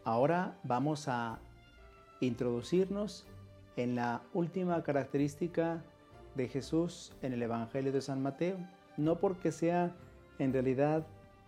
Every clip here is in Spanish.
Ahora vamos a introducirnos en la última característica de Jesús en el Evangelio de San Mateo, no porque sea en realidad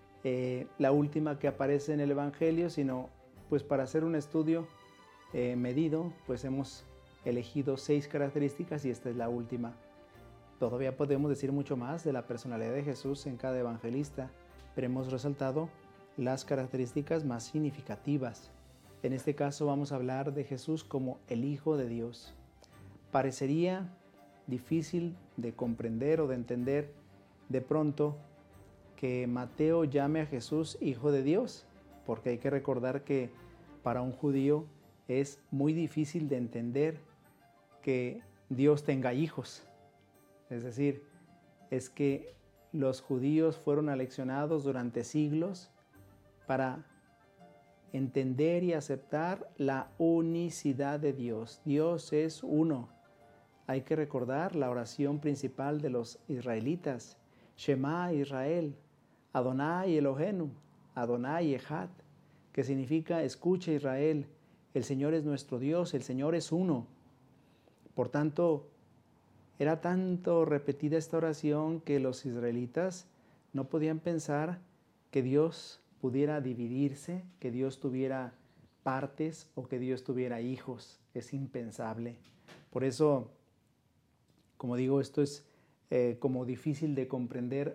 la última que aparece en el Evangelio, sino pues para hacer un estudio medido, pues hemos elegido 6 características y esta es la última. Todavía podemos decir mucho más de la personalidad de Jesús en cada evangelista, pero hemos resaltado las características más significativas. En este caso vamos a hablar de Jesús como el Hijo de Dios. Parecería difícil de comprender o de entender de pronto que Mateo llame a Jesús Hijo de Dios, porque hay que recordar que para un judío es muy difícil de entender que Dios tenga hijos. Es decir, es que los judíos fueron aleccionados durante siglos para entender y aceptar la unicidad de Dios. Dios es uno. Hay que recordar la oración principal de los israelitas. Shema Israel, Adonai Elohenu, Adonai Echad, que significa escucha Israel, el Señor es nuestro Dios, el Señor es uno. Por tanto, era tanto repetida esta oración que los israelitas no podían pensar que Dios pudiera dividirse, que Dios tuviera partes o que Dios tuviera hijos. Es impensable. Por eso, como digo, esto es como difícil de comprender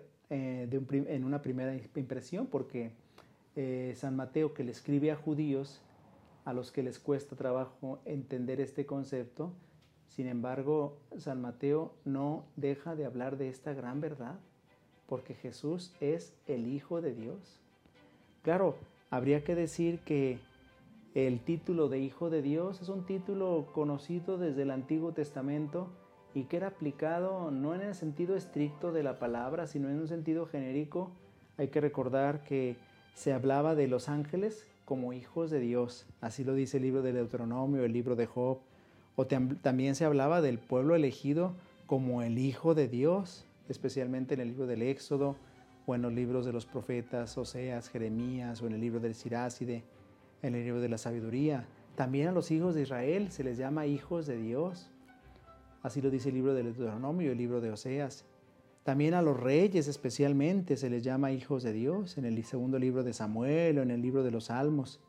en una primera impresión, porque San Mateo, que le escribe a judíos a los que les cuesta trabajo entender este concepto, sin embargo, San Mateo no deja de hablar de esta gran verdad, porque Jesús es el Hijo de Dios. Claro, habría que decir que el título de Hijo de Dios es un título conocido desde el Antiguo Testamento y que era aplicado no en el sentido estricto de la palabra, sino en un sentido genérico. Hay que recordar que se hablaba de los ángeles como hijos de Dios. Así lo dice el libro de Deuteronomio, el libro de Job. O también se hablaba del pueblo elegido como el Hijo de Dios, especialmente en el libro del Éxodo, o en los libros de los profetas Oseas, Jeremías, o en el libro del Siráside, en el libro de la sabiduría. También a los hijos de Israel se les llama hijos de Dios. Así lo dice el libro del Deuteronomio y el libro de Oseas. También a los reyes especialmente se les llama hijos de Dios, en el segundo libro de Samuel o en el libro de los Salmos.